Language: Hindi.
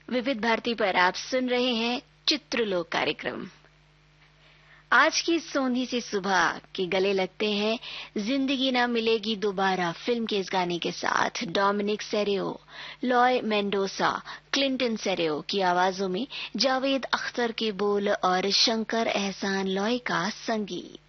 विविध भारती पर आप सुन रहे हैं चित्रलोक कार्यक्रम। आज की सोंधी सी सुबह के गले लगते हैं जिंदगी ना मिलेगी दोबारा फिल्म के इस गाने के साथ डोमिनिक सेरेओ, लॉय मेंडोसा, क्लिंटन सेरेओ की आवाजों में जावेद अख्तर के बोल और शंकर एहसान लॉय का संगीत।